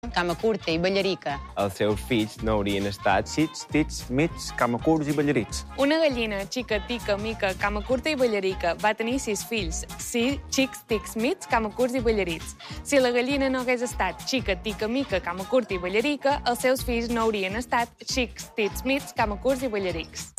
cama curta i ballarica. Els seus fills no haurien estat xics, tics, mits, cama curts i ballarits. Una gallina xica, tica, mica, cama curta i ballarica va tenir 6 fills, xics, tics, mits, cama curts i ballarits. Si la gallina no hagués estat xica, tica, mica, cama curta i ballarica, els seus fills no haurien estat xics, tics, mits, cama curts i ballarics.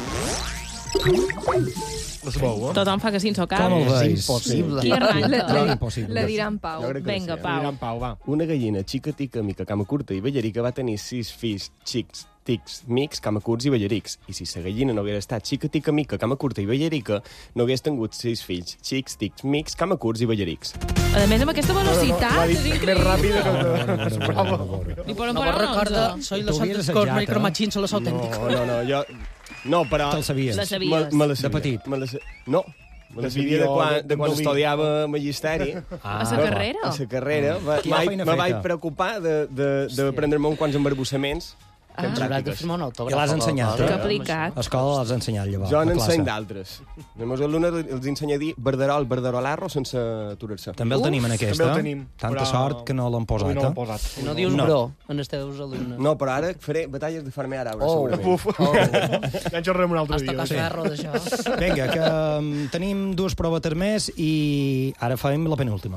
Tothom fa que sí en so cap. Com el veus? Impossible. Qui arranca? Impossible. La dirà en Pau. Vinga, Pau. va. Una gallina xica, tica, mica, cama curta i ballarica va tenir 6 fills xics, tics, mics, cama curts i ballarics. I si la gallina no hagués estat xica, tica, mica, cama curta i ballarica, no hagués tingut 6 fills xics, tics, mics, cama curts i ballarics. A més, amb aquesta velocitat, és increïble. Més ràpida que es prova. Li poden No posar vos recorda, un 11. soy los Tu havies auténticos assajat, micro eh? machines, son los auténticos. No, jo... No, però... Te'l sabies. La sabies. Me la De sabia. petit? No, me la sabia de quan estudiava magisteri. A la carrera? A la carrera. Quina feina Me feta? vaig preocupar de prendre-me uns quants embarbussaments fent Hauràs de pràctiques. firmar un autògraf. I l'has ensenyat, Que eh? aplicat. A escola l'has ensenyat, llavors. Jo a classe. n'enseny d'altres. Els meus alumnes els ensenya a dir verderol, verderolarro sense aturar-se. També el tenim en aquesta. també el tenim, Tanta però sort que no l'han posat, Avui no l'han posat. Si no dius No. bro en els teus alumnes. No, però ara faré batalles de farmer arabre, Oh, segurament. Ja en xerrarem un altre Has dia. tocat Sí. ferro d'això. Vinga, que tenim dues provetes més i ara farem la penúltima.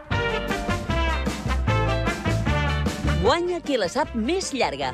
Guanya qui la sap més llarga.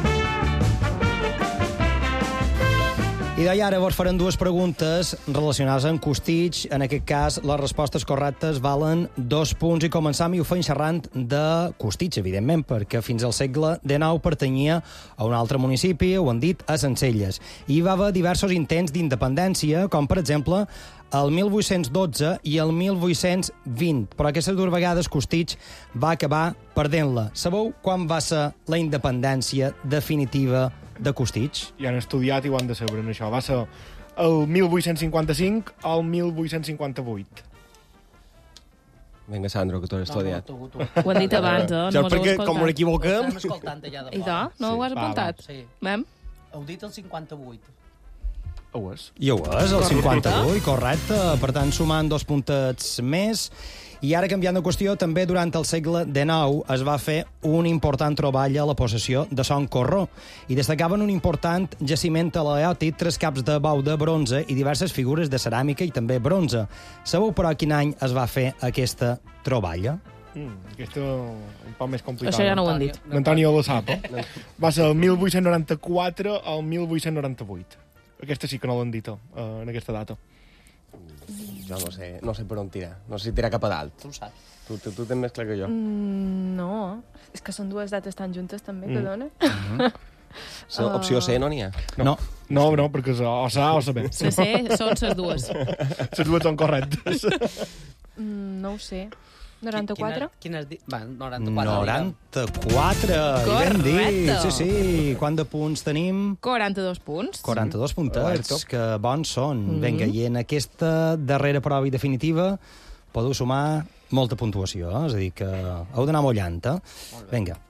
I d'allà ara vos farem dues preguntes relacionades amb Costitx. En aquest cas, les respostes correctes valen 2 punts i començam i ho fem xerrant de Costitx, evidentment, perquè fins al segle XIX pertanyia a un altre municipi, ho han dit, a Sencelles. I hi va haver diversos intents d'independència, com per exemple el 1812 i el 1820, però aquestes dues vegades Costitx va acabar perdent-la. Sabeu quan va ser la independència definitiva de Costitx? I han estudiat i ho han de saber, en això. Va ser el 1855 al 1858. Vinga, Sandro, que tu has estudiat. Tu. Ho han dit abans, no? Saps No per us què? heu Com escoltat. m'equivoquem? Estem escoltant allà de I fora. tu? No ho has va, apuntat? Sí. Vam? Heu dit el 58. Ho és. I ho és, el 58, correcte. Per tant, sumant 2 puntets més. I ara, canviant de qüestió, també durant el segle XIX es va fer un important treball a la possessió de Son Corró i destacaven un important jaciment aleòtic, 3 caps de bou de bronze i diverses figures de ceràmica i també bronze. Sabeu, però, quin any es va fer aquesta troballa? Aquesta un poc més complicada. Això ja no ho han dit. L'Antonio lo sap, eh? Va ser el 1894 al 1898. Aquesta sí que no l'han dit, en aquesta data. Jo no sé per on tirar. No sé si tirar cap a dalt. Tu ho saps. Tu tens més clar que jo. No, és que són dues dates tan juntes també que dona. Opció C no n'hi ha. No. No, perquè és o sa o sa B. Sí, són les dues. Les dues són correctes. No ho sé. 94? Quin has dit? Va, 94. 94, i ben dit. Correcte. Sí, sí. Quant de punts tenim? 42 punts. 42 puntets, que bons són. Vinga, i en aquesta darrera prova i definitiva podeu sumar molta puntuació, és a dir, que heu d'anar mullant, eh? Vinga.